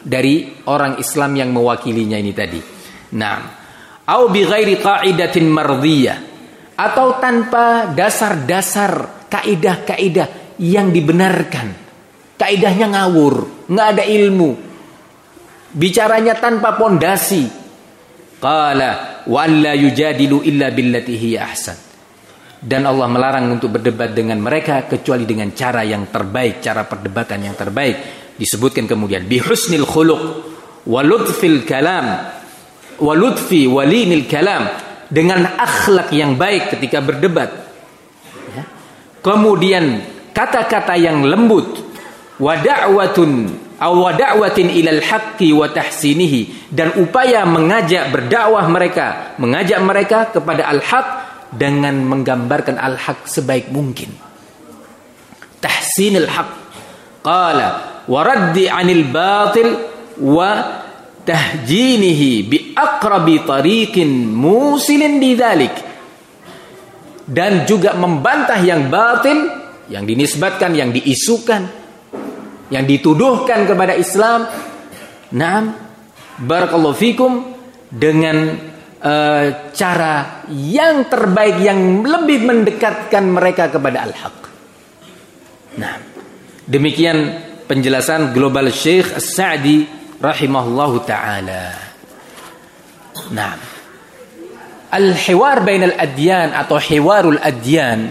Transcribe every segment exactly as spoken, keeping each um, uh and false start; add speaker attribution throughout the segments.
Speaker 1: dari orang Islam yang mewakilinya ini tadi. Nah, au bi ghairi qa'idatin mardhiyah, atau tanpa dasar-dasar kaidah-kaidah yang dibenarkan. Kaidahnya ngawur, nggak ada ilmu. Bicaranya tanpa pondasi. Qala wa alla yujadilu illa billati hiya ahsan. Dan Allah melarang untuk berdebat dengan mereka kecuali dengan cara yang terbaik, cara perdebatan yang terbaik. Disebutkan kemudian bi husnil khuluq wa lutfil kalam wa lutfi walinil kalam, dengan akhlak yang baik ketika berdebat. Ya. Kemudian kata-kata yang lembut, wa da'watun aw wa da'watin ilal haqqi wa tahsinihi, dan upaya mengajak berdakwah mereka, mengajak mereka kepada al-haq dengan menggambarkan al-haq sebaik mungkin. Tahsinul haq. Qala wa raddi 'anil batil wa tahjinihi bi aqrabi tariqin musilin bidzalik. Dan juga membantah yang batil, yang dinisbatkan, yang diisukan, yang dituduhkan kepada Islam. Naam, barakallahu fikum, dengan Uh, cara yang terbaik yang lebih mendekatkan mereka kepada al-haq. Nah, demikian penjelasan global Syekh As-Sa'di rahimahullahu ta'ala. Nah, al-hiwar bainal adyan atau hiwarul adyan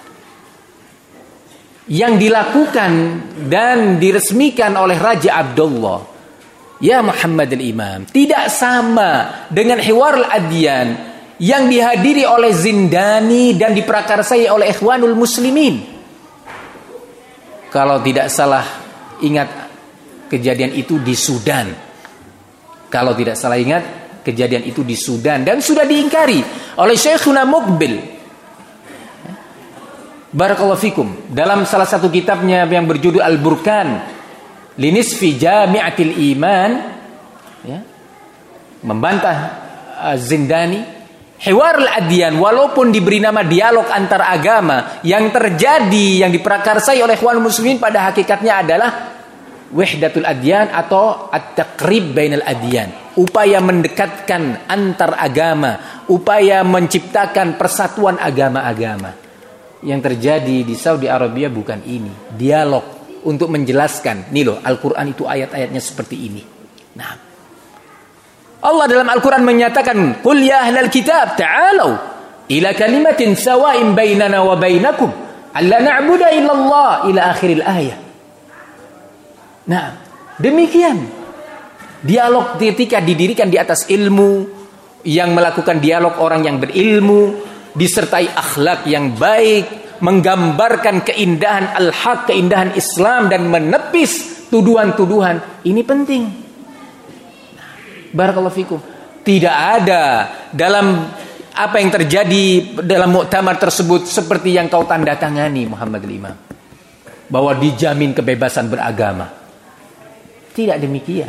Speaker 1: yang dilakukan dan diresmikan oleh Raja Abdullah ya Muhammad al-Imam tidak sama dengan hiwarul adyan yang dihadiri oleh Zindani dan diprakarsai oleh Ikhwanul Muslimin. Kalau tidak salah ingat, kejadian itu di Sudan. Kalau tidak salah ingat, kejadian itu di Sudan dan sudah diingkari oleh Syekhuna Muqbil. Barakallahu fikum, dalam salah satu kitabnya yang berjudul Al-Burkan Linisfi Jami'atil Iman, ya, membantah uh, Zindani, hiwarul adyan walaupun diberi nama dialog antar agama, yang terjadi yang diprakarsai oleh ikhwan muslimin pada hakikatnya adalah wahdatul adyan atau at-taqrib bainal adyan, upaya mendekatkan antar agama, upaya menciptakan persatuan agama-agama. Yang terjadi di Saudi Arabia bukan ini, dialog untuk menjelaskan, nih loh, Al-Quran itu ayat-ayatnya seperti ini. Nah, Allah dalam Al-Quran menyatakan, "Qul ya ahlal kitab ta'alu ila kalimatin sawa'in bainana wa bainakum alla na'budu illallah," ila akhiril ayat. Nah, demikian dialog ketika didirikan di atas ilmu, yang melakukan dialog orang yang berilmu disertai akhlak yang baik, menggambarkan keindahan al-haq, keindahan Islam, dan menepis tuduhan-tuduhan. Ini penting. Barakallahu fikum. Tidak ada dalam apa yang terjadi dalam muktamar tersebut seperti yang kau tanda tangani Muhammad al-Imam, bahwa dijamin kebebasan beragama. Tidak demikian.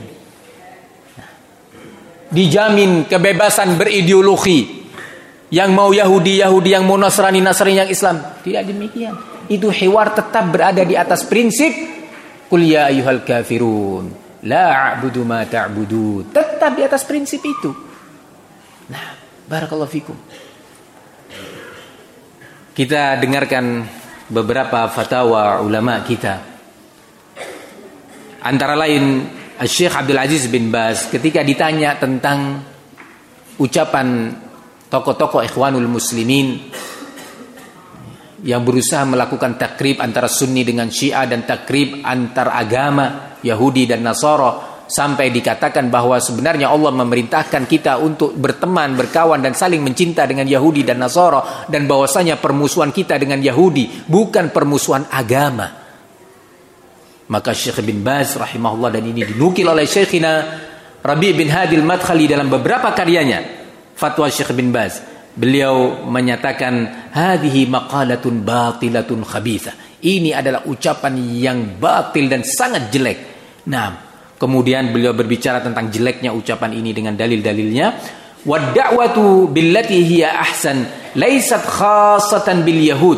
Speaker 1: Dijamin kebebasan berideologi. Yang mau Yahudi, Yahudi, yang mau Nasrani, Nasrani, yang Islam. Tidak demikian. Itu hiwar tetap berada di atas prinsip Qul ya ayyuhal kafirun la a'budu ma ta'budun. Tetap di atas prinsip itu. Nah, barakallahu fikum. Kita dengarkan beberapa fatwa ulama kita. Antara lain Syekh Abdul Aziz bin Baz ketika ditanya tentang ucapan tokoh-tokoh Ikhwanul Muslimin yang berusaha melakukan takrib antara Sunni dengan Syiah dan takrib antar agama Yahudi dan Nasara, sampai dikatakan bahwa sebenarnya Allah memerintahkan kita untuk berteman, berkawan dan saling mencinta dengan Yahudi dan Nasara, dan bahwasanya permusuhan kita dengan Yahudi bukan permusuhan agama. Maka Syekh bin Baz rahimahullah, dan ini dinukil oleh Syekhina Rabi' bin Hadi al-Madkhali dalam beberapa karyanya, fatwa Syekh bin Baz, beliau menyatakan hadhihi maqalatun batilatun khabithah. Ini adalah ucapan yang batil dan sangat jelek. Nah, kemudian beliau berbicara tentang jeleknya ucapan ini dengan dalil-dalilnya. Wad da'watu billati hiya ahsan laysat khassatan bil yahud.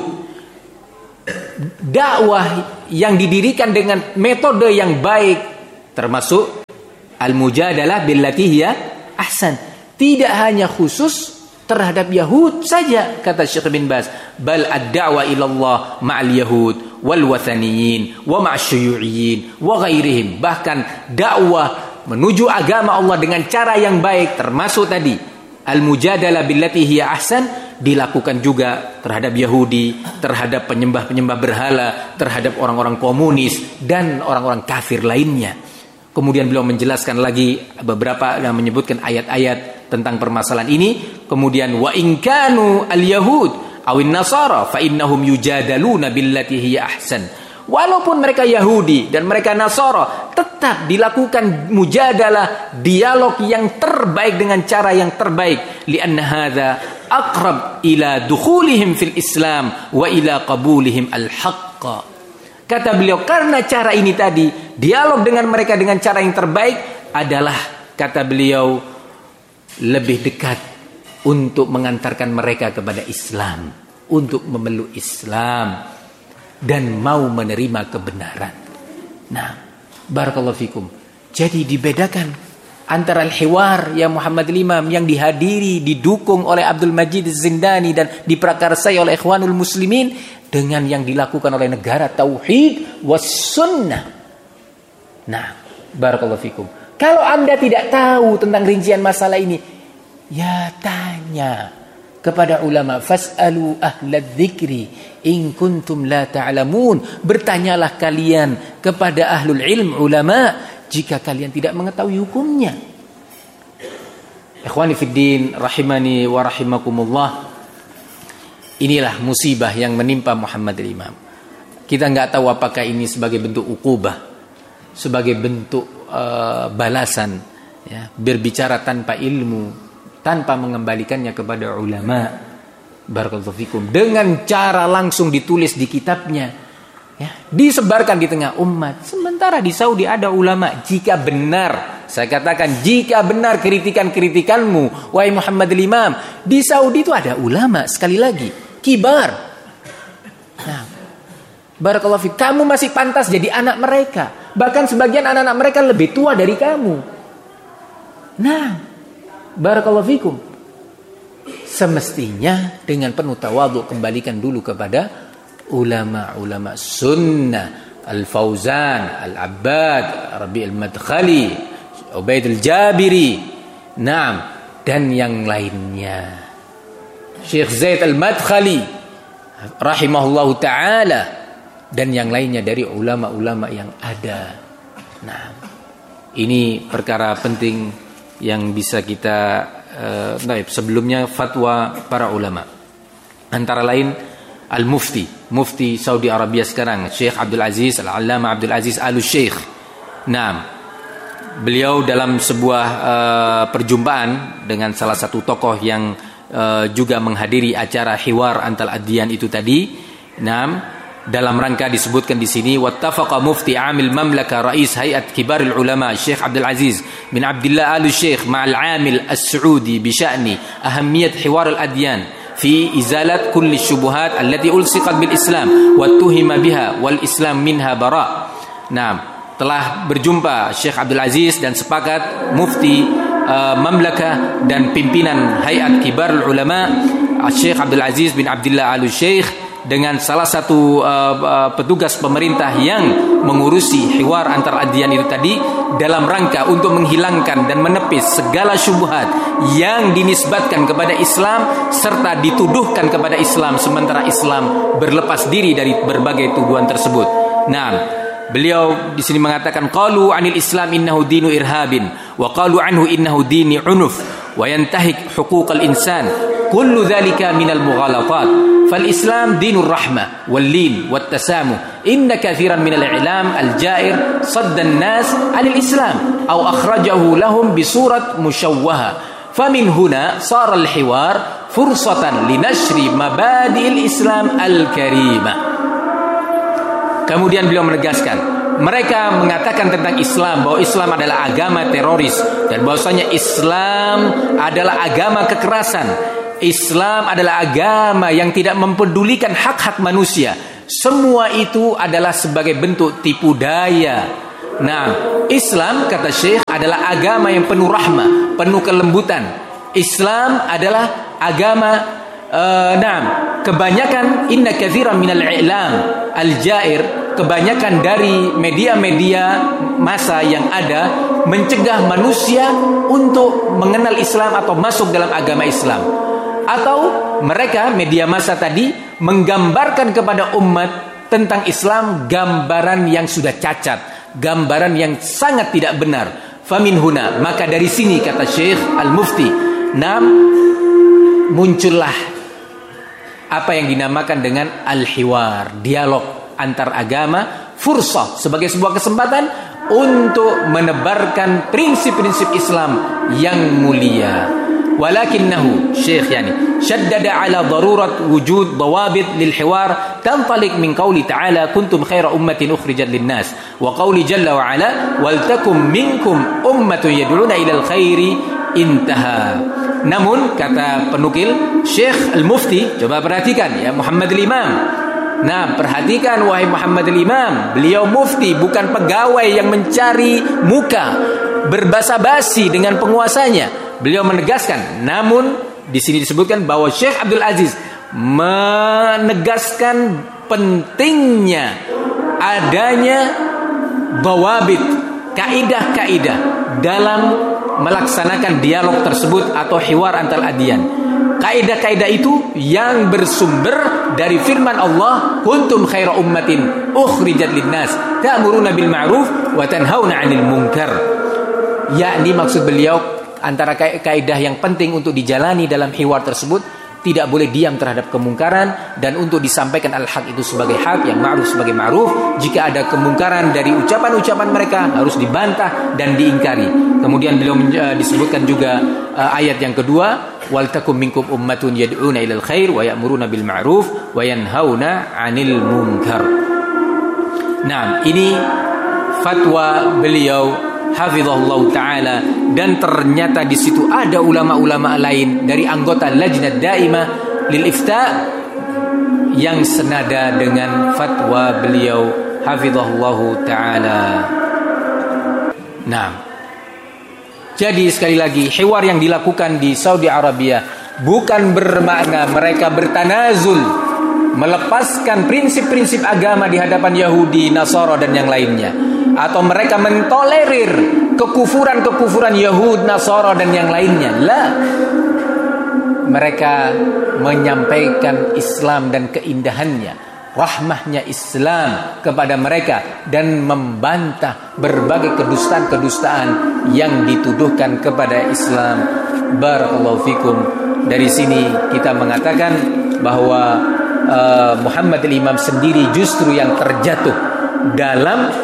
Speaker 1: Dakwah yang didirikan dengan metode yang baik, termasuk Al-mujadalah billati hiya ahsan. Tidak hanya khusus terhadap Yahud saja, kata Syekh bin Baz, bal ad-da'wa ila Allah ma'al Yahud wal wathaniyin wa ma'asyuyu'iyyin wa ghairihim. Bahkan dakwah menuju agama Allah dengan cara yang baik, termasuk tadi al-mujadalah billati hiya ahsan, dilakukan juga terhadap Yahudi, terhadap penyembah-penyembah berhala, terhadap orang-orang komunis dan orang-orang kafir lainnya. Kemudian beliau menjelaskan lagi beberapa dan menyebutkan ayat-ayat tentang permasalahan ini. Kemudian wa in kanu al-yahud awin nasara fa innahum yujadaluna billati hiya ahsan. Walaupun mereka Yahudi dan mereka Nasara, tetap dilakukan mujadalah, dialog yang terbaik dengan cara yang terbaik. Lianna hadza aqrab ila dukhulihim fil Islam wa ila qabulihim al-haqqa. Kata beliau, karena cara ini tadi, dialog dengan mereka dengan cara yang terbaik adalah, kata beliau, lebih dekat untuk mengantarkan mereka kepada Islam, untuk memeluk Islam dan mau menerima kebenaran. Nah, barakallahu fikum. Jadi dibedakan antara al-hiwar ya Muhammad Imam yang dihadiri, didukung oleh Abdul Majid Az-Zindani dan diprakarsai oleh Ikhwanul Muslimin, dengan yang dilakukan oleh negara tauhid was sunnah. Nah, barakallahu fikum. Kalau Anda tidak tahu tentang rincian masalah ini, ya tanya kepada ulama, fas'alu ahlad dzikri in kuntum la ta'lamun. Bertanyalah kalian kepada ahlul ilm, ulama, jika kalian tidak mengetahui hukumnya. Ikhwani fid din rahimani wa rahimakumullah. Inilah musibah yang menimpa Muhammad Imam. Kita enggak tahu apakah ini sebagai bentuk ukubah, sebagai bentuk uh, balasan, ya, berbicara tanpa ilmu, tanpa mengembalikannya kepada ulama, barakallahu fikum, dengan cara langsung ditulis di kitabnya, ya, disebarkan di tengah umat. Sementara di Saudi ada ulama. Jika benar, saya katakan, jika benar kritikan-kritikanmu, wahai Muhammad Imam, di Saudi itu ada ulama, sekali lagi, kibar. Nah, barakallahu fikum, kamu masih pantas jadi anak mereka. Bahkan sebagian anak-anak mereka lebih tua dari kamu. Nah, barakallahu fikum, semestinya dengan penuh tawadhu kembalikan dulu kepada ulama-ulama sunnah, Al-Fauzan, Al-Abbad, Rabi' Al-Madkhali, Ubaid Al-Jabiri, naam, dan yang lainnya. Syekh Zaid Al-Madkhali rahimahullahu ta'ala dan yang lainnya dari ulama-ulama yang ada. Nah, ini perkara penting yang bisa kita uh, naib. Sebelumnya fatwa para ulama, antara lain Al-Mufti, Mufti Saudi Arabia sekarang, Syekh Abdul Aziz Al-Allamah Abdul Aziz Al-Syekh. Nah, beliau dalam sebuah uh, perjumpaan dengan salah satu tokoh yang uh, juga menghadiri acara hiwar antal adyan itu tadi. Nah, dalam rangka disebutkan di sini, wattafaqa mufti amil mamlaka rais hayat kibarul ulama Syekh Abdul Aziz bin Abdullah Al-Syekh ma'al amil as-Saudi bi sya'ni ahammiyat hiwar al-adyan fi izalat kulli syubuhat allati ulsiqat bil Islam wa tuhima biha wal Islam minha bara. Nah, telah berjumpa Syekh Abdul Aziz dan sepakat mufti uh, mamlaka dan pimpinan hayat kibarul ulama Syekh Abdul Aziz bin Abdullah Al-Syekh dengan salah satu uh, uh, petugas pemerintah yang mengurusi hiwar antar adyan itu tadi, dalam rangka untuk menghilangkan dan menepis segala syubhat yang dinisbatkan kepada Islam serta dituduhkan kepada Islam sementara Islam berlepas diri dari berbagai tuduhan tersebut. Nah, beliau di sini mengatakan, qalu 'anil Islam innahu dinu irhabin wa qalu anhu innahu dini unuf wa yantahik huquqal insan kullu dzalika minal mughalatat. فالإسلام دين الرحمة واللين والتسامح إن كثيرا من الإعلام الجائر صد الناس عن الإسلام أو أخرجه لهم بصورة مشوهة فمن هنا صار الحوار فرصة لنشر مبادئ الإسلام الكريمة. Kemudian beliau menegaskan, mereka mengatakan tentang Islam bahwa Islam adalah agama teroris dan bahwasanya Islam adalah agama kekerasan. Islam adalah agama yang tidak mempedulikan hak-hak manusia. Semua itu adalah sebagai bentuk tipu daya Nah, Islam kata Syekh adalah agama yang penuh rahmah, penuh kelembutan. Islam adalah agama uh, nah, kebanyakan inna katsiran minal i'lam al-ja'ir, kebanyakan dari media-media massa yang ada mencegah manusia untuk mengenal Islam atau masuk dalam agama Islam. Atau mereka media massa tadi menggambarkan kepada umat tentang Islam gambaran yang sudah cacat, gambaran yang sangat tidak benar. Famin huna, maka dari sini kata Syekh Al-Mufti, nam muncullah apa yang dinamakan dengan al-hiwar, dialog antar agama, fursah sebagai sebuah kesempatan untuk menebarkan prinsip-prinsip Islam yang mulia. Walakinnahu Syekh yani syaddada ala darurat wujud dawabit lil hiwar tanṭaliq min qauli ta'ala kuntum khaira ummatin ukhrijat lin nas wa qauli jalla wa ala wal takum minkum ummatun yad'una ila al khairi intaha. Namun kata penukil Syekh Al-Mufti, coba perhatikan ya Muhammad al-Imam. Nah, perhatikan wahai Muhammad al-Imam, beliau mufti bukan pegawai yang mencari muka, berbasa-basi dengan penguasanya. Beliau menegaskan, namun di sini disebutkan bahwa Syekh Abdul Aziz menegaskan pentingnya adanya dawabit, kaidah-kaidah dalam melaksanakan dialog tersebut atau hiwar antar adyan. Kaidah-kaidah itu yang bersumber dari firman Allah, kuntum khaira ummatin ukhrijat linnas ta'muruna bil ma'ruf wa tanhauna 'anil munkar. Yakni maksud beliau antara kaidah yang penting untuk dijalani dalam hiwar tersebut, tidak boleh diam terhadap kemungkaran, dan untuk disampaikan al-haq itu sebagai hak, yang ma'ruf sebagai ma'ruf. Jika ada kemungkaran dari ucapan-ucapan mereka harus dibantah dan diingkari. Kemudian beliau uh, disebutkan juga uh, ayat yang kedua, wal takum minkum ummatun yad'una ilal khair wa ya'muruna bil ma'ruf wa yanhauna 'anil munkar. Nah, ini fatwa beliau hafizahullah ta'ala, dan ternyata di situ ada ulama-ulama lain dari anggota Lajnah Daimah lil Ifta yang senada dengan fatwa beliau hafizahullah ta'ala. Nah, jadi sekali lagi hiwar yang dilakukan di Saudi Arabia bukan bermakna mereka bertanazul, melepaskan prinsip-prinsip agama di hadapan Yahudi, Nasara dan yang lainnya, atau mereka mentolerir kekufuran-kekufuran Yahud, Nasara dan yang lainnya. Lah, mereka menyampaikan Islam dan keindahannya, rahmahnya Islam kepada mereka, dan membantah berbagai kedustaan-kedustaan yang dituduhkan kepada Islam. Barakallahu fikum. Dari sini kita mengatakan bahwa uh, Muhammad al-Imam sendiri justru yang terjatuh dalam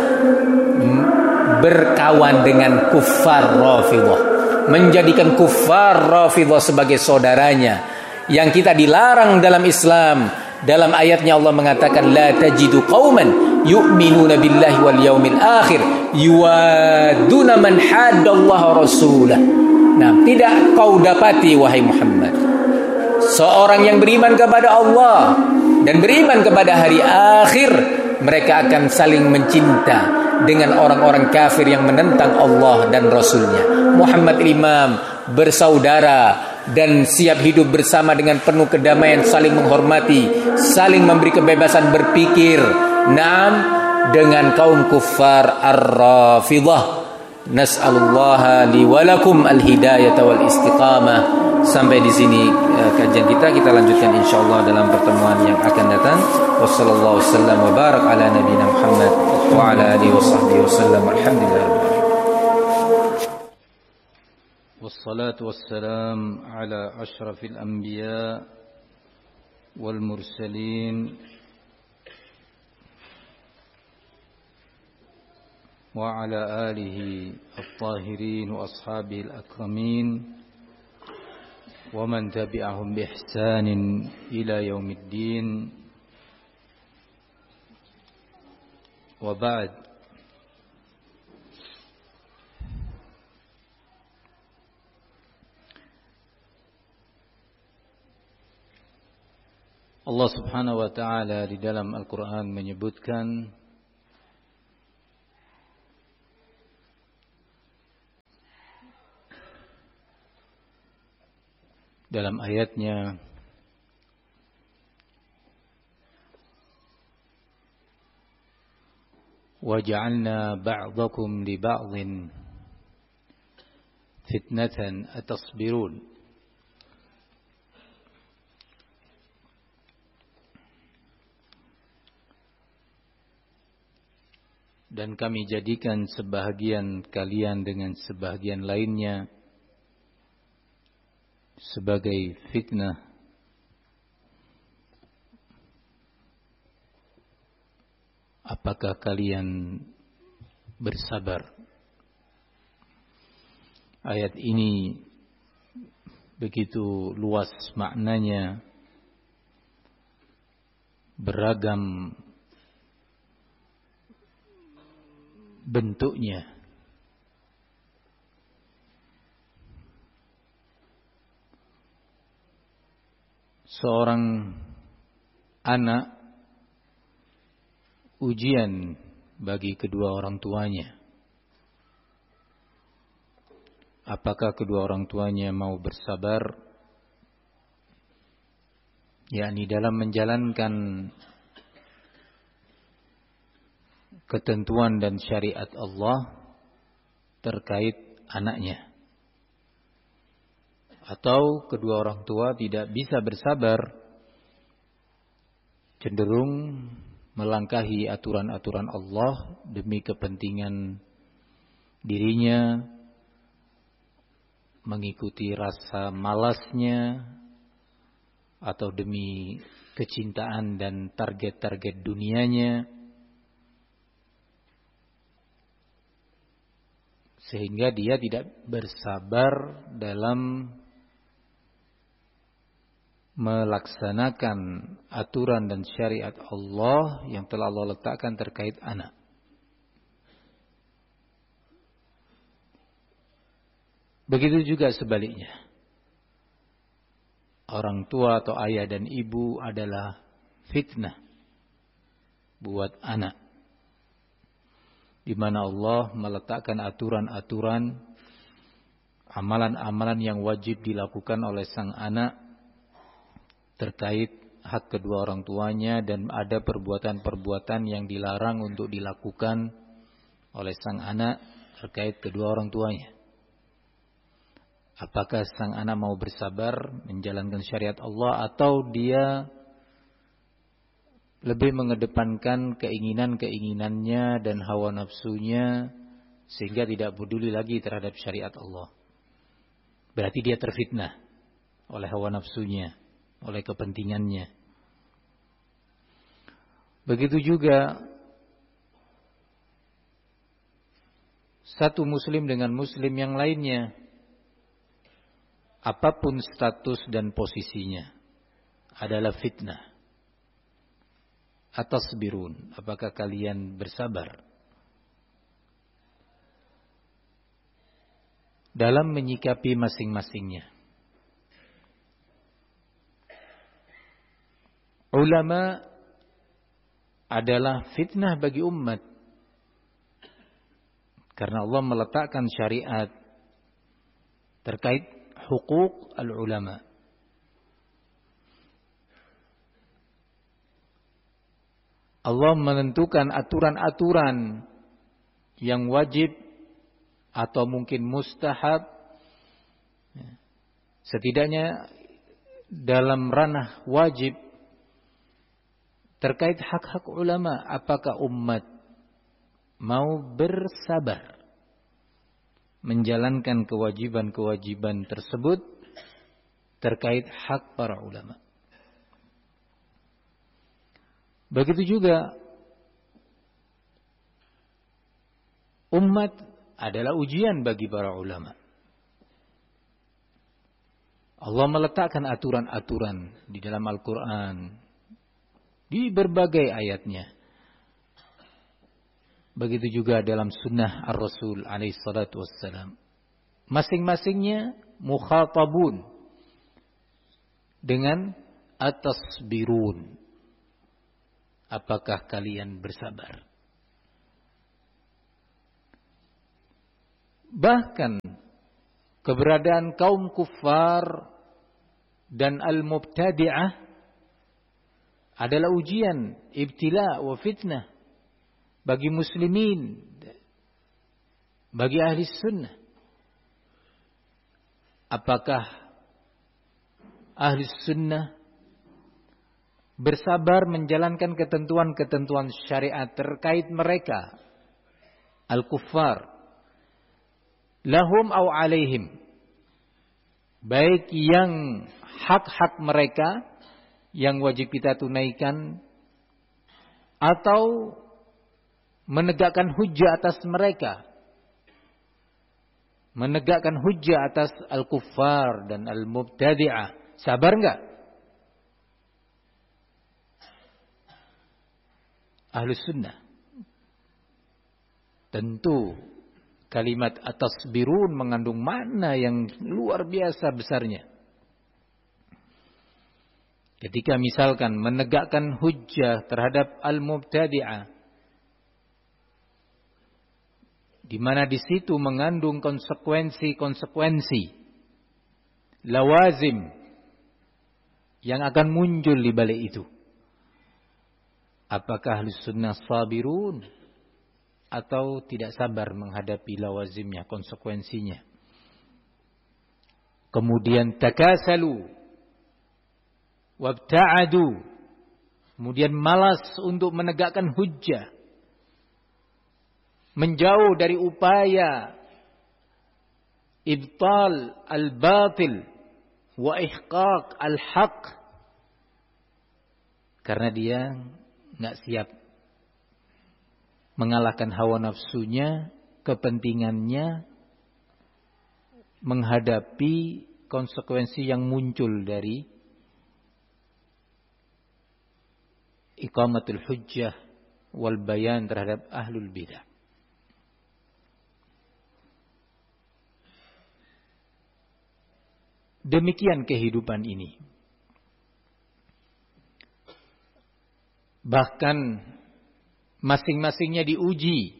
Speaker 1: berkawan dengan kuffar Rafidhah, menjadikan kuffar Rafidhah sebagai saudaranya, yang kita dilarang dalam Islam. Dalam ayatnya Allah mengatakan, la tajidu qauman yu'minuna billahi wal yaumil akhir yuwaduna man haddallaha rasulah. Nah, tidak kau dapati wahai Muhammad seorang yang beriman kepada Allah dan beriman kepada hari akhir, mereka akan saling mencinta dengan orang-orang kafir yang menentang Allah dan Rasulnya. Muhammad Imam bersaudara dan siap hidup bersama dengan penuh kedamaian, saling menghormati, saling memberi kebebasan berpikir. Naam, dengan kaum kuffar ar-Rafidhah. Nas'alullaha li wa lakum al-hidayata wal istiqamah. Sampai di sini uh, kajian kita, kita lanjutkan insyaallah dalam pertemuan yang akan datang. Wassallallahu wasallam wa barak ala nabiyina Muhammad wa ala alihi washabbihi wasallam. Alhamdulillah.
Speaker 2: Wassalatu wassalam ala asyrafil anbiya wal mursalin wa ala alihi at-tahirin wa ashabihi al-akramin ومن تبعهم بإحسان إلى يوم الدين وبعد. Allah Subhanahu wa taala di dalam Al-Qur'an menyebutkan dalam ayatnya وَجَعَلْنَا بَعْضَكُمْ لِبَعْضٍ فِتْنَةً أَتَصْبِرُونَ. Dan kami jadikan sebahagian kalian dengan sebahagian lainnya sebagai fitnah. Apakah kalian bersabar? Ayat ini begitu luas maknanya, beragam bentuknya. Seorang anak ujian bagi kedua orang tuanya. Apakah kedua orang tuanya mau bersabar, yakni dalam menjalankan ketentuan dan syariat Allah terkait anaknya, atau kedua orang tua tidak bisa bersabar, cenderung melangkahi aturan-aturan Allah demi kepentingan dirinya, mengikuti rasa malasnya, atau demi kecintaan dan target-target dunianya, sehingga dia tidak bersabar dalam melaksanakan aturan dan syariat Allah yang telah Allah letakkan terkait anak. Begitu juga sebaliknya. Orang tua atau ayah dan ibu adalah fitnah buat anak, di mana Allah meletakkan aturan-aturan, amalan-amalan yang wajib dilakukan oleh sang anak terkait hak kedua orang tuanya, dan ada perbuatan-perbuatan yang dilarang untuk dilakukan oleh sang anak terkait kedua orang tuanya. Apakah sang anak mau bersabar menjalankan syariat Allah, atau dia lebih mengedepankan keinginan-keinginannya dan hawa nafsunya sehingga tidak peduli lagi terhadap syariat Allah? Berarti dia terfitnah oleh hawa nafsunya, oleh kepentingannya. Begitu juga satu muslim dengan muslim yang lainnya, apapun status dan posisinya, adalah fitnah. Atasbirun, apakah kalian bersabar dalam menyikapi masing-masingnya? Ulama adalah fitnah bagi umat, karena Allah meletakkan syariat terkait hukuk al-ulama. Allah menentukan aturan-aturan yang wajib atau mungkin mustahab, setidaknya dalam ranah wajib terkait hak-hak ulama. Apakah umat mau bersabar menjalankan kewajiban-kewajiban tersebut terkait hak para ulama? Begitu juga umat adalah ujian bagi para ulama. Allah meletakkan aturan-aturan di dalam Al-Quran, di berbagai ayatnya. Begitu juga dalam sunnah Ar-Rasul alaihi salatu wassalam. Masing-masingnya mukhatabun dengan atasbirun. Apakah kalian bersabar? Bahkan keberadaan kaum kufar dan al-mubtadi'ah adalah ujian, ibtila wa fitnah bagi muslimin, bagi ahli sunnah. Apakah ahli sunnah bersabar menjalankan ketentuan-ketentuan syariat terkait mereka al-kuffar, lahum au alaihim, baik yang hak-hak mereka yang wajib kita tunaikan atau menegakkan hujjah atas mereka, menegakkan hujjah atas al-kuffar dan al-mubtadi'ah. Sabar enggak? Ahlus sunnah tentu kalimat atasbirun mengandung makna yang luar biasa besarnya. Ketika misalkan menegakkan hujjah terhadap al-mubtadi'ah, di mana di situ mengandung konsekuensi-konsekuensi, lawazim yang akan muncul di balik itu. Apakah Ahlus Sunnah sabirun atau tidak sabar menghadapi lawazimnya, konsekuensinya? Kemudian takasalu wabta'adu, kemudian malas untuk menegakkan hujjah, menjauh dari upaya ibtal al-batil wa ihqaq al-haq, karena dia enggak siap mengalahkan hawa nafsunya, kepentingannya, menghadapi konsekuensi yang muncul dari iqamatul hujjah wal bayan terhadap ahlul bidah. Demikian kehidupan ini. Bahkan masing-masingnya diuji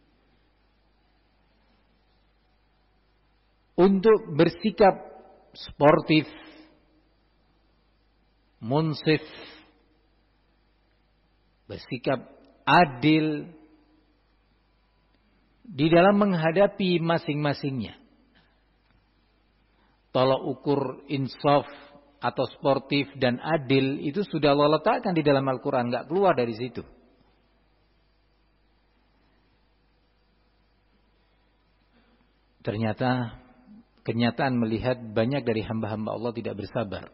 Speaker 2: untuk bersikap sportif, munsif, bersikap adil di dalam menghadapi masing-masingnya. Tolak ukur insaf atau sportif dan adil itu sudah Allah letakkan di dalam Al-Quran, gak keluar dari situ. Ternyata kenyataan melihat banyak dari hamba-hamba Allah tidak bersabar.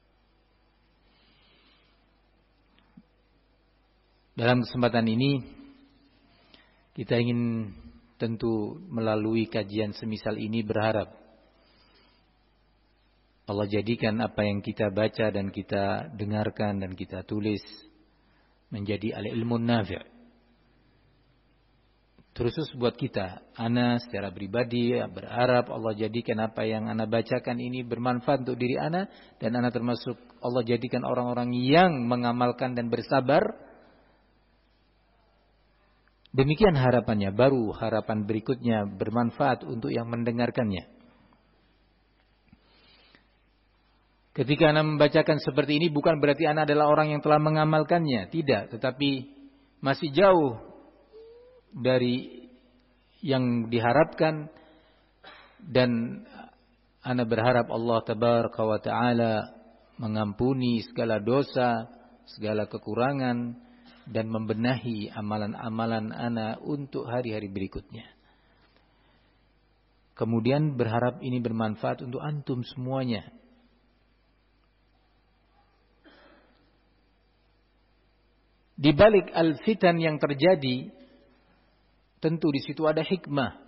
Speaker 2: Dalam kesempatan ini kita ingin tentu melalui kajian semisal ini berharap Allah jadikan apa yang kita baca dan kita dengarkan dan kita tulis menjadi al-ilmun nafi'. Terus buat kita, ana secara pribadi berharap Allah jadikan apa yang ana bacakan ini bermanfaat untuk diri ana, dan ana termasuk Allah jadikan orang-orang yang mengamalkan dan bersabar. Demikian harapannya, baru harapan berikutnya bermanfaat untuk yang mendengarkannya. Ketika ana membacakan seperti ini bukan berarti ana adalah orang yang telah mengamalkannya, tidak, tetapi masih jauh dari yang diharapkan, dan ana berharap Allah tabaraka wa taala mengampuni segala dosa, segala kekurangan, dan membenahi amalan-amalan ana untuk hari-hari berikutnya. Kemudian berharap ini bermanfaat untuk antum semuanya. Di balik al-fitan yang terjadi, tentu di situ ada hikmah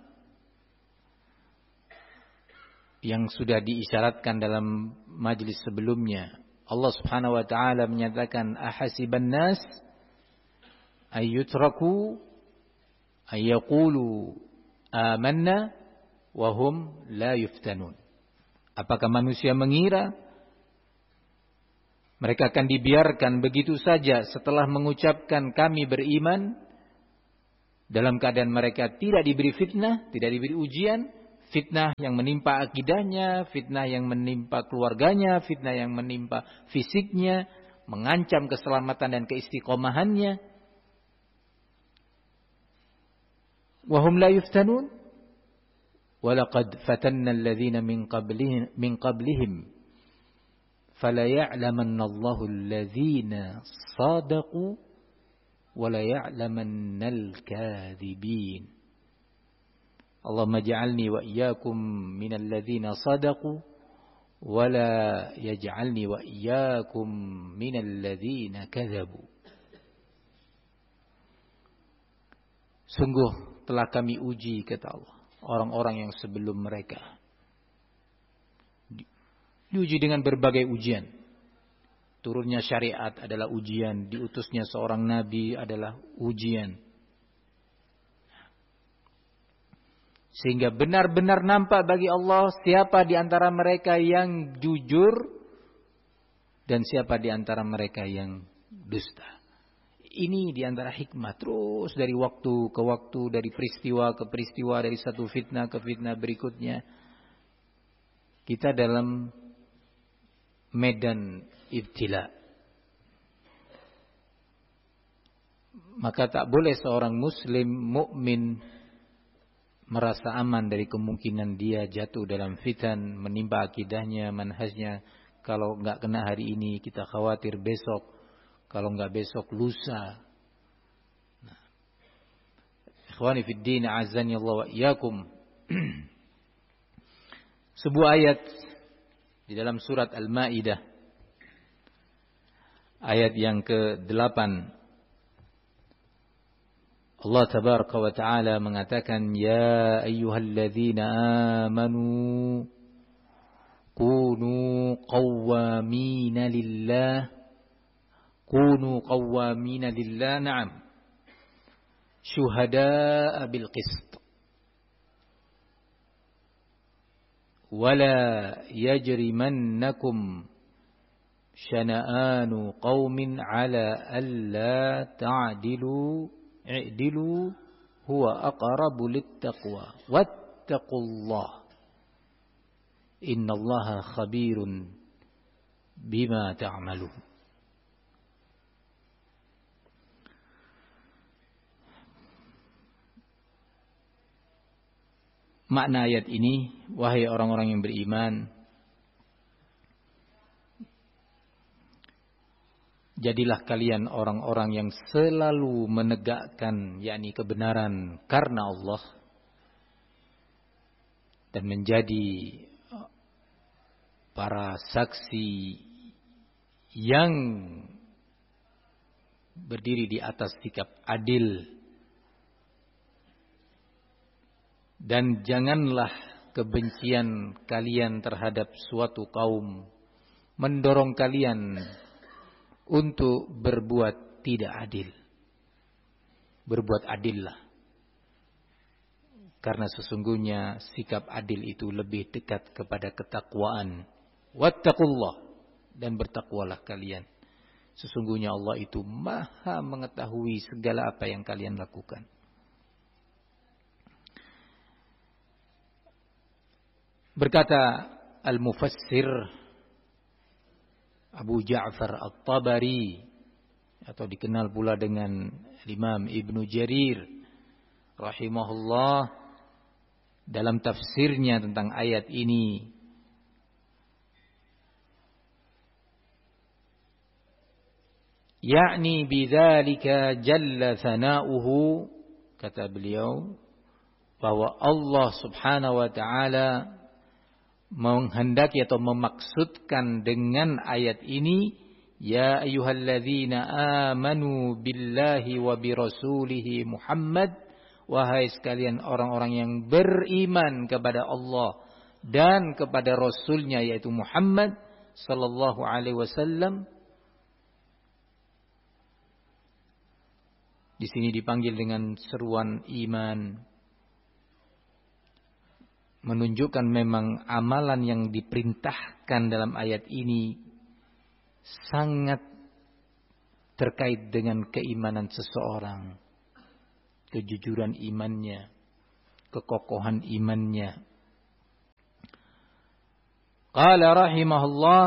Speaker 2: yang sudah diisyaratkan dalam majlis sebelumnya. Allah Subhanahu wa taala menyatakan, ahasiban nas ayyutraku ayyaqulu amanna wa hum la yuftanun. Apakah manusia mengira mereka akan dibiarkan begitu saja setelah mengucapkan kami beriman, dalam keadaan mereka tidak diberi fitnah, tidak diberi ujian? Fitnah yang menimpa akidahnya, fitnah yang menimpa keluarganya, fitnah yang menimpa fisiknya, mengancam keselamatan dan keistiqomahannya. Wahum la yuftanun. Walaqad fatanna alladhina min qablihim min qablihim fala ya'lamanna Allahu alladhina sadaqu wa la ya'lamanna al-kadhibin. Allahumma ja'alni wa iyyakum minal ladzina sadaqu wa la yaj'alni wa iyyakum minal ladzina kadzabu. Sungguh telah kami uji, kata Allah, orang-orang yang sebelum mereka. Diuji dengan berbagai ujian. Turunnya syariat adalah ujian, diutusnya seorang nabi adalah ujian. Sehingga benar-benar nampak bagi Allah siapa di antara mereka yang jujur dan siapa di antara mereka yang dusta. Ini di antara hikmah terus dari waktu ke waktu, dari peristiwa ke peristiwa, dari satu fitnah ke fitnah berikutnya. Kita dalam medan ibtila. Maka tak boleh seorang muslim mukmin merasa aman dari kemungkinan dia jatuh dalam fitan, menimpa akidahnya, manhajnya. Kalau enggak kena hari ini, kita khawatir besok. Kalau enggak besok, lusa. Nah. Ikhwani fid din, azani Allah wa iyyakum. Sebuah ayat di dalam surat Al-Maidah, ayat yang ke-delapan. Allah tabaraka wa ta'ala mengatakan, ya ayyuhalladzina amanu kunu qawwamina lillah kunu qawwamina lillah na'am syuhada'a bil qist wala yajrimannakum syana'anu qawmin ala alla ta'dilu i'dilu huwa aqrabu littaqwa wattaqullah innallaha khabirun bima ta'malun. Makna ayat ini, wahai orang-orang yang beriman, jadilah kalian orang-orang yang selalu menegakkan yakni kebenaran karena Allah dan menjadi para saksi yang berdiri di atas sikap adil. Dan janganlah kebencian kalian terhadap suatu kaum mendorong kalian untuk berbuat tidak adil. Berbuat adillah. Karena sesungguhnya sikap adil itu lebih dekat kepada ketakwaan. Wattaqullah. Dan bertakwalah kalian. Sesungguhnya Allah itu maha mengetahui segala apa yang kalian lakukan. Berkata Al-Mufassir Abu Ja'far At-Tabari, atau dikenal pula dengan Imam Ibnu Jarir rahimahullah, dalam tafsirnya tentang ayat ini, yakni bidzalika jalla thana'uhu, kata beliau, bahwa Allah Subhanahu wa taala menghendaki atau memaksudkan dengan ayat ini, ya ayyuhalladzina amanu billahi wa birasulihi Muhammad, wahai sekalian orang-orang yang beriman kepada Allah dan kepada Rasulnya yaitu Muhammad sallallahu alaihi wasallam. Di sini dipanggil dengan seruan iman, menunjukkan memang amalan yang diperintahkan dalam ayat ini sangat terkait dengan keimanan seseorang, kejujuran imannya, kekokohan imannya, Qala rahimahullah,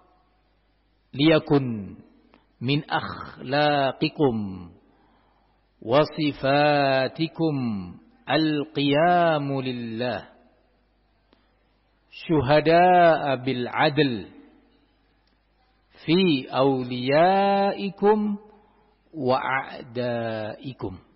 Speaker 2: liyakun min akhlaqikum wa sifatikum al-qiyamu lillah syuhada'a bil adl fi awliyaikum wa a'daikum.